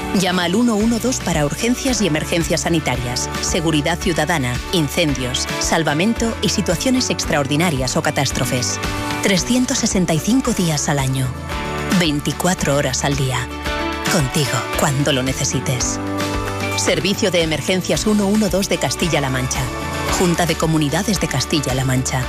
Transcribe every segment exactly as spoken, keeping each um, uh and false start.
Llama al uno uno dos para urgencias y emergencias sanitarias, seguridad ciudadana, incendios, salvamento y situaciones extraordinarias o catástrofes. trescientos sesenta y cinco días al año, veinticuatro horas al día. Contigo cuando lo necesites. Servicio de Emergencias uno uno dos de Castilla-La Mancha. Junta de Comunidades de Castilla-La Mancha.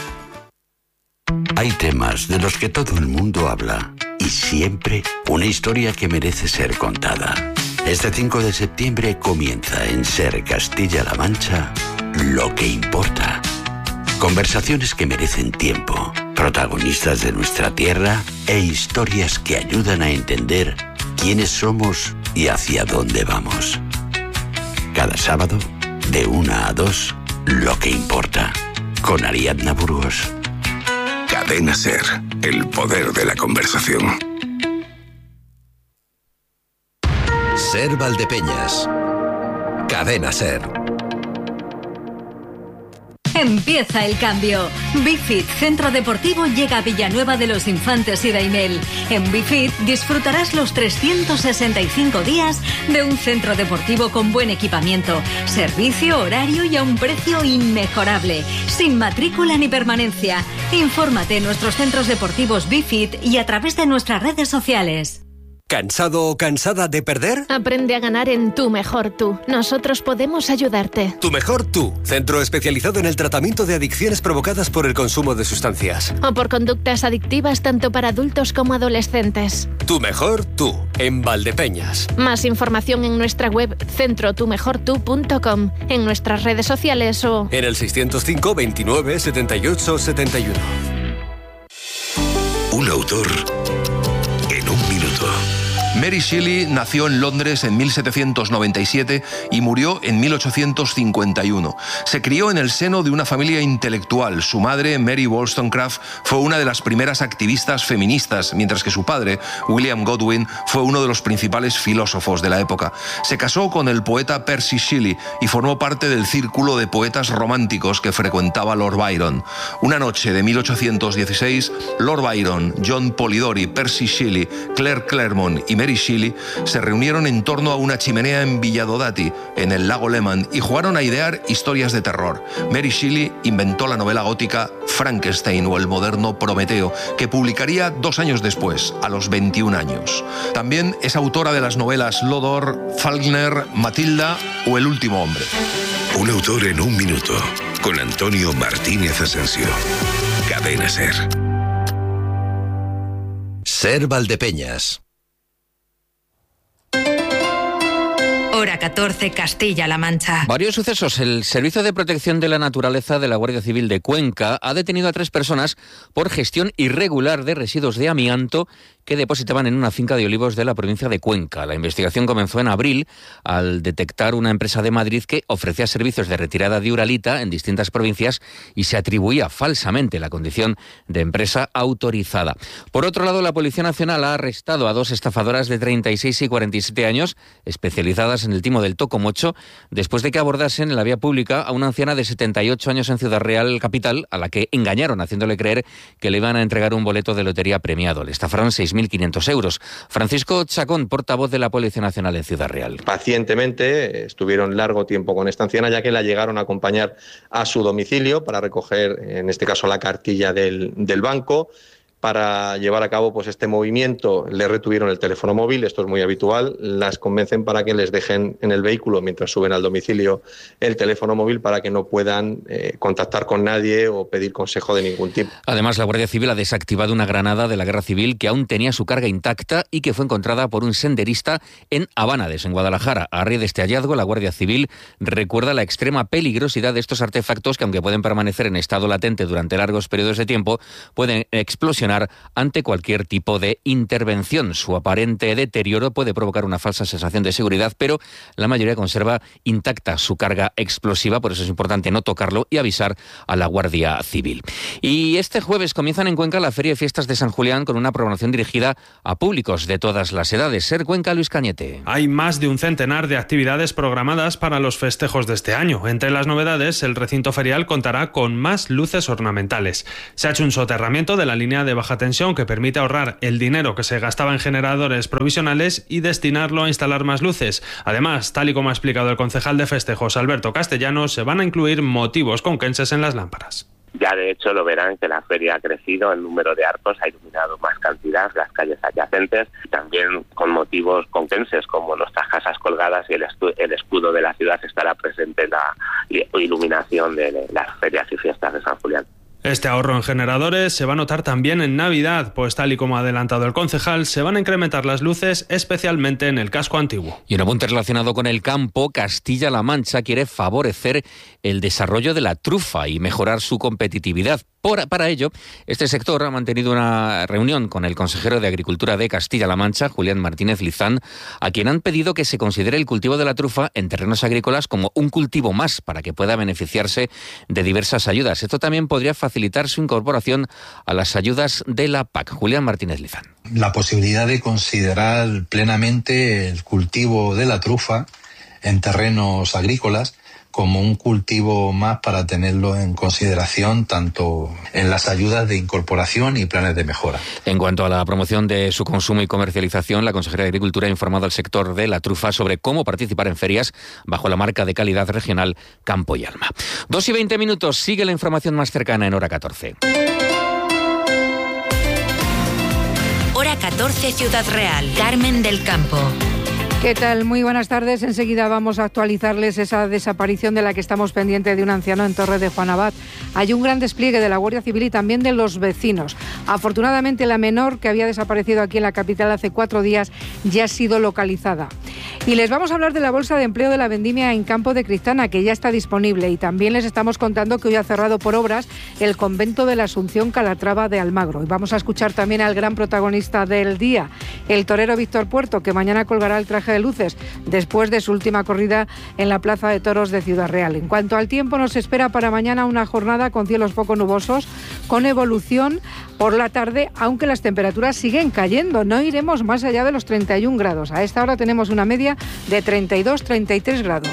Hay temas de los que todo el mundo habla y siempre una historia que merece ser contada. Este cinco de septiembre comienza en Ser Castilla-La Mancha Lo que importa. Conversaciones que merecen tiempo, protagonistas de nuestra tierra e historias que ayudan a entender quiénes somos y hacia dónde vamos. Cada sábado, de una a dos, Lo que importa, con Ariadna Burgos. Cadena Ser, el poder de la conversación. Ser Valdepeñas. Cadena Ser. Empieza el cambio. Bifit Centro Deportivo llega a Villanueva de los Infantes y Daimel. En Bifit disfrutarás los trescientos sesenta y cinco días de un centro deportivo con buen equipamiento, servicio, horario y a un precio inmejorable, sin matrícula ni permanencia. Infórmate en nuestros centros deportivos Bifit y a través de nuestras redes sociales. ¿Cansado o cansada de perder? Aprende a ganar en Tu Mejor Tú. Nosotros podemos ayudarte. Tu Mejor Tú, centro especializado en el tratamiento de adicciones provocadas por el consumo de sustancias. O por conductas adictivas tanto para adultos como adolescentes. Tu Mejor Tú, en Valdepeñas. Más información en nuestra web centro tu mejor tú punto com, en nuestras redes sociales o... en el seiscientos cinco, veintinueve, setenta y ocho, setenta y uno. Un autor en un minuto. Mary Shelley nació en Londres en mil setecientos noventa y siete y murió en mil ochocientos cincuenta y uno. Se crió en el seno de una familia intelectual. Su madre, Mary Wollstonecraft, fue una de las primeras activistas feministas, mientras que su padre, William Godwin, fue uno de los principales filósofos de la época. Se casó con el poeta Percy Shelley y formó parte del círculo de poetas románticos que frecuentaba Lord Byron. Una noche de mil ochocientos dieciséis, Lord Byron, John Polidori, Percy Shelley, Claire Claremont y Mary Shelley se reunieron en torno a una chimenea en Villadodati, en el lago Lehmann, y jugaron a idear historias de terror. Mary Shelley inventó la novela gótica Frankenstein o el moderno Prometeo, que publicaría dos años después, a los veintiún años. También es autora de las novelas Lodor, Faulkner, Matilda o El último hombre. Un autor en un minuto, con Antonio Martínez Asensio. Cadena Ser. Ser Valdepeñas. Hora catorce, Castilla-La Mancha. Varios sucesos. El Servicio de Protección de la Naturaleza de la Guardia Civil de Cuenca ha detenido a tres personas por gestión irregular de residuos de amianto que depositaban en una finca de olivos de la provincia de Cuenca. La investigación comenzó en abril al detectar una empresa de Madrid que ofrecía servicios de retirada de uralita en distintas provincias y se atribuía falsamente la condición de empresa autorizada. Por otro lado, la Policía Nacional ha arrestado a dos estafadoras de treinta y seis y cuarenta y siete años especializadas en el timo del tocomocho después de que abordasen en la vía pública a una anciana de setenta y ocho años en Ciudad Real, capital, a la que engañaron haciéndole creer que le iban a entregar un boleto de lotería premiado. Le estafaron seis mil quinientos euros. Francisco Chacón, portavoz de la Policía Nacional en Ciudad Real. Pacientemente estuvieron largo tiempo con esta anciana, ya que la llegaron a acompañar a su domicilio para recoger, en este caso, la cartilla del, del banco. Para llevar a cabo pues este movimiento le retuvieron el teléfono móvil, esto es muy habitual, las convencen para que les dejen en el vehículo mientras suben al domicilio el teléfono móvil para que no puedan eh, contactar con nadie o pedir consejo de ningún tipo. Además, la Guardia Civil ha desactivado una granada de la Guerra Civil que aún tenía su carga intacta y que fue encontrada por un senderista en Habánades, en Guadalajara. A raíz de este hallazgo, la Guardia Civil recuerda la extrema peligrosidad de estos artefactos que, aunque pueden permanecer en estado latente durante largos periodos de tiempo, pueden explosionar ante cualquier tipo de intervención. Su aparente deterioro puede provocar una falsa sensación de seguridad, pero la mayoría conserva intacta su carga explosiva, por eso es importante no tocarlo y avisar a la Guardia Civil. Y este jueves comienzan en Cuenca la Feria de Fiestas de San Julián con una programación dirigida a públicos de todas las edades. Ser Cuenca, Luis Cañete. Hay más de un centenar de actividades programadas para los festejos de este año. Entre las novedades, el recinto ferial contará con más luces ornamentales. Se ha hecho un soterramiento de la línea de baja tensión que permite ahorrar el dinero que se gastaba en generadores provisionales y destinarlo a instalar más luces. Además, tal y como ha explicado el concejal de festejos Alberto Castellanos, se van a incluir motivos conquenses en las lámparas. Ya de hecho lo verán que la feria ha crecido, el número de arcos ha iluminado más cantidad, las calles adyacentes, también con motivos conquenses como nuestras casas colgadas y el, el escudo de la ciudad estará presente en la iluminación de las ferias y fiestas de San Julián. Este ahorro en generadores se va a notar también en Navidad, pues tal y como ha adelantado el concejal, se van a incrementar las luces, especialmente en el casco antiguo. Y un apunte relacionado con el campo, Castilla-La Mancha quiere favorecer el desarrollo de la trufa y mejorar su competitividad. Por, para ello, este sector ha mantenido una reunión con el consejero de Agricultura de Castilla-La Mancha, Julián Martínez Lizán, a quien han pedido que se considere el cultivo de la trufa en terrenos agrícolas como un cultivo más para que pueda beneficiarse de diversas ayudas. Esto también podría facilitar su incorporación a las ayudas de la P A C. Julián Martínez Lizán. La posibilidad de considerar plenamente el cultivo de la trufa en terrenos agrícolas como un cultivo más para tenerlo en consideración tanto en las ayudas de incorporación y planes de mejora. En cuanto a la promoción de su consumo y comercialización, la consejera de Agricultura ha informado al sector de la trufa sobre cómo participar en ferias bajo la marca de calidad regional Campo y Alma. Dos y veinte minutos, sigue la información más cercana en Hora catorce. Hora catorce, Ciudad Real. Carmen del Campo. ¿Qué tal? Muy buenas tardes. Enseguida vamos a actualizarles esa desaparición de la que estamos pendientes de un anciano en Torre de Juan Abad. Hay un gran despliegue de la Guardia Civil y también de los vecinos. Afortunadamente, la menor que había desaparecido aquí en la capital hace cuatro días ya ha sido localizada. Y les vamos a hablar de la bolsa de empleo de la vendimia en Campo de Cristana, que ya está disponible. Y también les estamos contando que hoy ha cerrado por obras el convento de la Asunción Calatrava de Almagro. Y vamos a escuchar también al gran protagonista del día, el torero Víctor Puerto, que mañana colgará el traje de luces después de su última corrida en la Plaza de Toros de Ciudad Real. En cuanto al tiempo, nos espera para mañana una jornada con cielos poco nubosos, con evolución por la tarde, aunque las temperaturas siguen cayendo. No iremos más allá de los treinta y un grados. A esta hora tenemos una media de treinta y dos a treinta y tres grados.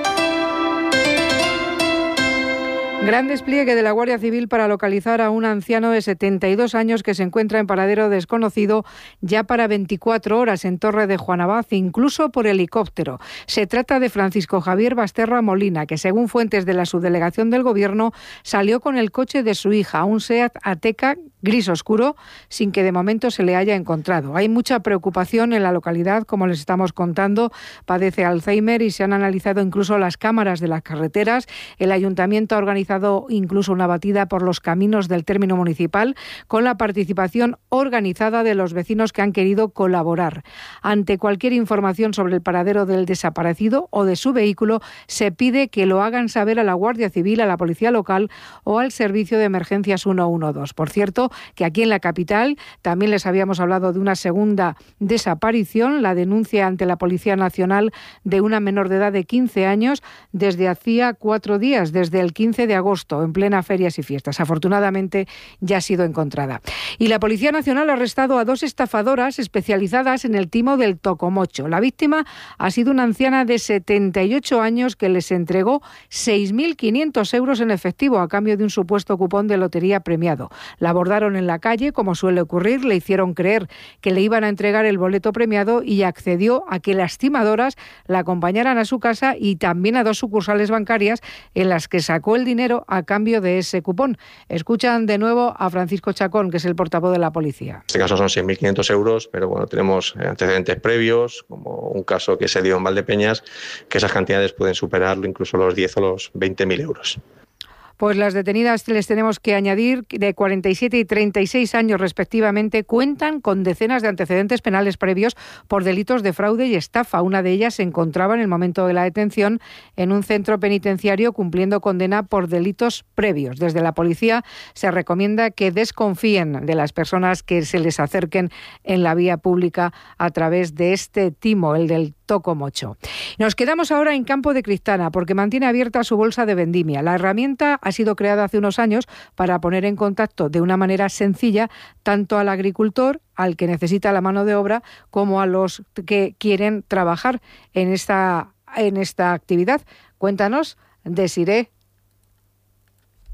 Gran despliegue de la Guardia Civil para localizar a un anciano de setenta y dos años que se encuentra en paradero desconocido ya para veinticuatro horas en Torre de Juan Abad, incluso por helicóptero. Se trata de Francisco Javier Basterra Molina, que según fuentes de la subdelegación del Gobierno salió con el coche de su hija, un SEAT Ateca gris oscuro, sin que de momento se le haya encontrado. Hay mucha preocupación en la localidad, como les estamos contando. Padece Alzheimer y se han analizado incluso las cámaras de las carreteras. El ayuntamiento ha organizado incluso una batida por los caminos del término municipal con la participación organizada de los vecinos que han querido colaborar. Ante cualquier información sobre el paradero del desaparecido o de su vehículo, se pide que lo hagan saber a la Guardia Civil, a la Policía Local o al Servicio de Emergencias ciento doce. Por cierto, que aquí en la capital también les habíamos hablado de una segunda desaparición, la denuncia ante la Policía Nacional de una menor de edad de quince años desde hacía cuatro días, desde el quince de agosto, en plena ferias y fiestas. Afortunadamente ya ha sido encontrada. Y la Policía Nacional ha arrestado a dos estafadoras especializadas en el timo del tocomocho. La víctima ha sido una anciana de setenta y ocho años que les entregó seis mil quinientos euros en efectivo a cambio de un supuesto cupón de lotería premiado. La abordaron en la calle, como suele ocurrir, le hicieron creer que le iban a entregar el boleto premiado y accedió a que las timadoras la acompañaran a su casa y también a dos sucursales bancarias en las que sacó el dinero a cambio de ese cupón. Escuchan de nuevo a Francisco Chacón, que es el portavoz de la policía. En este caso son seis mil quinientos euros, pero bueno, tenemos antecedentes previos, como un caso que se dio en Valdepeñas, que esas cantidades pueden superar incluso los diez o los veinte mil euros. Pues las detenidas, les tenemos que añadir, de cuarenta y siete y treinta y seis años respectivamente, cuentan con decenas de antecedentes penales previos por delitos de fraude y estafa. Una de ellas se encontraba en el momento de la detención en un centro penitenciario cumpliendo condena por delitos previos. Desde la policía se recomienda que desconfíen de las personas que se les acerquen en la vía pública a través de este timo, el del tocomocho. Nos quedamos ahora en Campo de Cristana porque mantiene abierta su bolsa de vendimia. La herramienta ha sido creada hace unos años para poner en contacto de una manera sencilla tanto al agricultor, al que necesita la mano de obra, como a los que quieren trabajar en esta, en esta actividad. Cuéntanos, Desiré.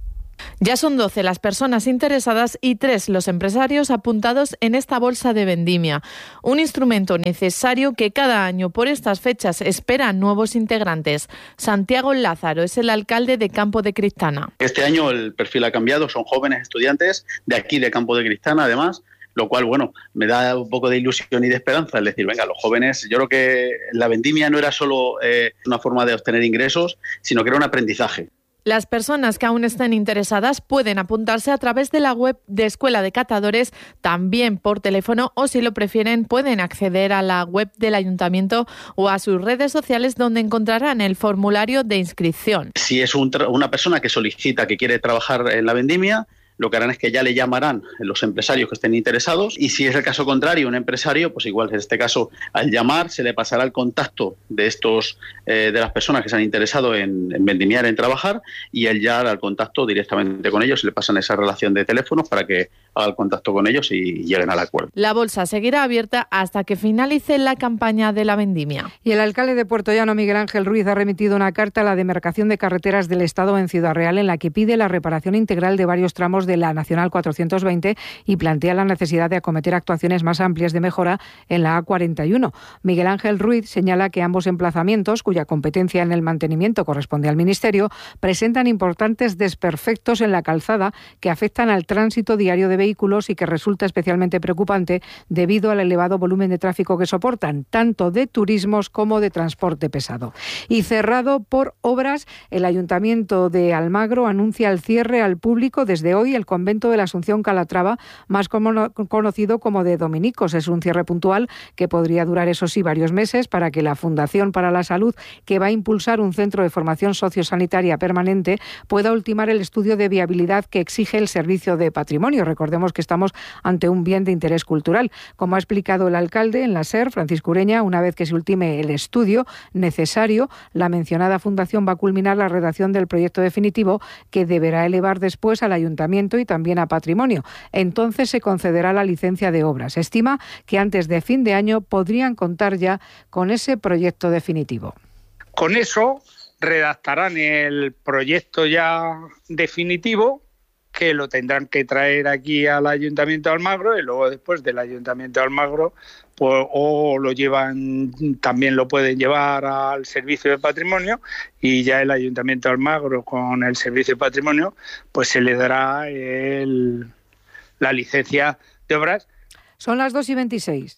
Ya son doce las personas interesadas y tres los empresarios apuntados en esta bolsa de vendimia, un instrumento necesario que cada año por estas fechas espera nuevos integrantes. Santiago Lázaro es el alcalde de Campo de Cristana. Este año el perfil ha cambiado, son jóvenes estudiantes de aquí de Campo de Cristana además, lo cual, bueno, me da un poco de ilusión y de esperanza, es decir, venga, los jóvenes, yo creo que la vendimia no era solo eh, una forma de obtener ingresos, sino que era un aprendizaje. Las personas que aún estén interesadas pueden apuntarse a través de la web de Escuela de Catadores, también por teléfono, o si lo prefieren pueden acceder a la web del Ayuntamiento o a sus redes sociales, donde encontrarán el formulario de inscripción. Si es un tra- una persona que solicita que quiere trabajar en la vendimia, lo que harán es que ya le llamarán los empresarios que estén interesados, y si es el caso contrario, un empresario, pues igual en este caso al llamar se le pasará el contacto de estos eh, de las personas que se han interesado en, en vendimiar, en trabajar, y él ya hará el contacto directamente con ellos, se le pasan esa relación de teléfonos para que haga el contacto con ellos y lleguen al acuerdo. La bolsa seguirá abierta hasta que finalice la campaña de la vendimia. Y el alcalde de Puerto Llano, Miguel Ángel Ruiz, ha remitido una carta a la demarcación de carreteras del Estado en Ciudad Real, en la que pide la reparación integral de varios tramos de la Nacional cuatrocientos veinte y plantea la necesidad de acometer actuaciones más amplias de mejora en la A cuarenta y uno. Miguel Ángel Ruiz señala que ambos emplazamientos, cuya competencia en el mantenimiento corresponde al Ministerio, presentan importantes desperfectos en la calzada que afectan al tránsito diario de vehículos y que resulta especialmente preocupante debido al elevado volumen de tráfico que soportan, tanto de turismos como de transporte pesado. Y cerrado por obras, el Ayuntamiento de Almagro anuncia el cierre al público desde hoy el convento de la Asunción Calatrava, más como, conocido como de Dominicos. Es un cierre puntual que podría durar, eso sí, varios meses, para que la Fundación para la Salud, que va a impulsar un centro de formación sociosanitaria permanente, pueda ultimar el estudio de viabilidad que exige el Servicio de Patrimonio. Recordemos que estamos ante un bien de interés cultural. Como ha explicado el alcalde en la SER, Francisco Ureña, una vez que se ultime el estudio necesario, la mencionada fundación va a culminar la redacción del proyecto definitivo, que deberá elevar después al Ayuntamiento y también a Patrimonio. Entonces se concederá la licencia de obras. Se estima que antes de fin de año podrían contar ya con ese proyecto definitivo. Con eso redactarán el proyecto ya definitivo, que lo tendrán que traer aquí al Ayuntamiento de Almagro, y luego después del Ayuntamiento de Almagro pues, o lo llevan, también lo pueden llevar al Servicio de Patrimonio, y ya el Ayuntamiento de Almagro con el Servicio de Patrimonio pues se le dará el, la licencia de obras. Son las dos y veintiséis.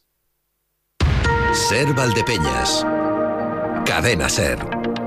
Ser Valdepeñas. Cadena Ser.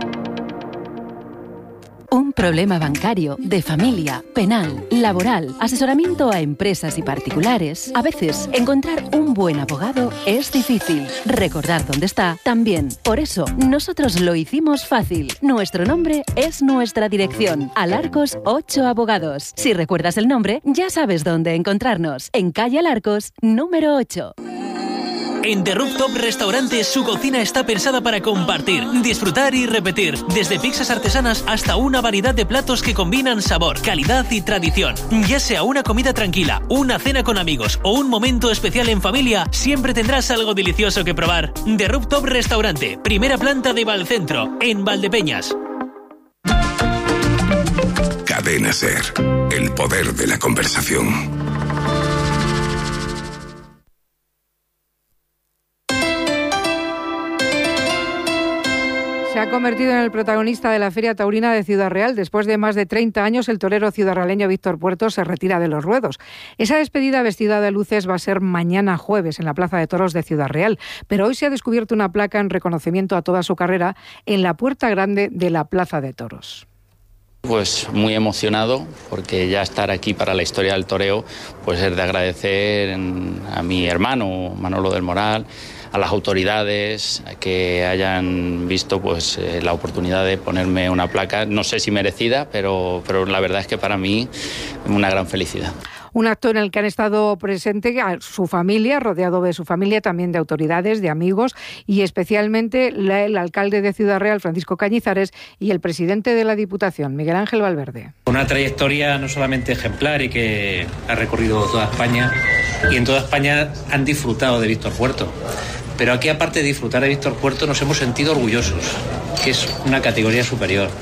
Un problema bancario, de familia, penal, laboral, asesoramiento a empresas y particulares. A veces, encontrar un buen abogado es difícil. Recordar dónde está también. Por eso, nosotros lo hicimos fácil. Nuestro nombre es nuestra dirección. Alarcos ocho Abogados. Si recuerdas el nombre, ya sabes dónde encontrarnos. En calle Alarcos, número ocho. En The Rooftop Restaurante su cocina está pensada para compartir, disfrutar y repetir. Desde pizzas artesanas hasta una variedad de platos que combinan sabor, calidad y tradición. Ya sea una comida tranquila, una cena con amigos o un momento especial en familia, siempre tendrás algo delicioso que probar. The Rooftop Restaurante, primera planta de Valcentro, en Valdepeñas. Cadena Ser, el poder de la conversación. Se ha convertido en el protagonista de la Feria Taurina de Ciudad Real. Después de más de treinta años, el torero ciudadraleño Víctor Puerto se retira de los ruedos. Esa despedida vestida de luces va a ser mañana jueves en la Plaza de Toros de Ciudad Real. Pero hoy se ha descubierto una placa en reconocimiento a toda su carrera en la Puerta Grande de la Plaza de Toros. Pues muy emocionado, porque ya estar aquí para la historia del toreo pues es de agradecer a mi hermano Manolo del Moral, a las autoridades que hayan visto pues eh, la oportunidad de ponerme una placa, no sé si merecida, pero, pero la verdad es que para mí es una gran felicidad. Un acto en el que han estado presentes su familia, rodeado de su familia, también de autoridades, de amigos, y especialmente el alcalde de Ciudad Real, Francisco Cañizares, y el presidente de la Diputación, Miguel Ángel Valverde. Una trayectoria no solamente ejemplar y que ha recorrido toda España, y en toda España han disfrutado de Víctor Puerto. Pero aquí, aparte de disfrutar de Víctor Puerto, nos hemos sentido orgullosos, que es una categoría superior.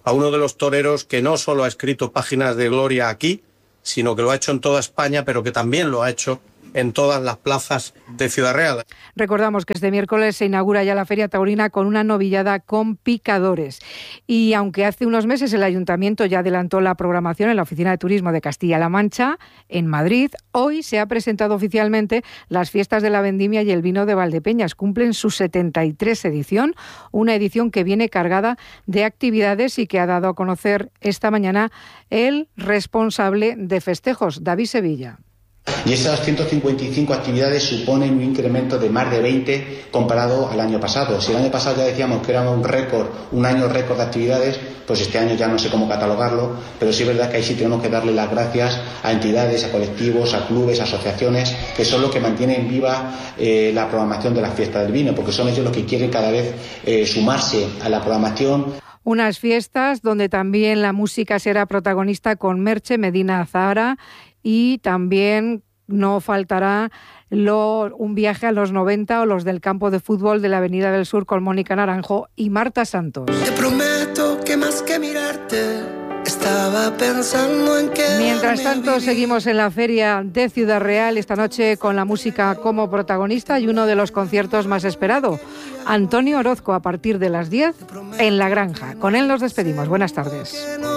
a uno de los toreros que no solo ha escrito páginas de gloria aquí, sino que lo ha hecho en toda España, pero que también lo ha hecho en todas las plazas de Ciudad Real. Recordamos que este miércoles se inaugura ya la Feria Taurina con una novillada con picadores. Y aunque hace unos meses el Ayuntamiento ya adelantó la programación en la Oficina de Turismo de Castilla-La Mancha, en Madrid, hoy se ha presentado oficialmente las fiestas de la vendimia y el vino de Valdepeñas. Cumplen su setenta y tres edición, una edición que viene cargada de actividades y que ha dado a conocer esta mañana el responsable de festejos, David Sevilla. Y esas ciento cincuenta y cinco actividades suponen un incremento de más de veinte comparado al año pasado. Si el año pasado ya decíamos que era un récord, un año récord de actividades, pues este año ya no sé cómo catalogarlo, pero sí es verdad que ahí sí tenemos que darle las gracias a entidades, a colectivos, a clubes, a asociaciones, que son los que mantienen viva eh, la programación de la fiesta del vino, porque son ellos los que quieren cada vez eh, sumarse a la programación. Unas fiestas donde también la música será protagonista con Merche Medina Azahara y también no faltará lo, un viaje a los noventa o los del campo de fútbol de la Avenida del Sur con Mónica Naranjo y Marta Santos. Te prometo que más que mirarte estaba pensando en que... Mientras tanto, seguimos en la Feria de Ciudad Real esta noche con la música como protagonista y uno de los conciertos más esperado, Antonio Orozco, a partir de las diez en La Granja. Con él nos despedimos. Buenas tardes.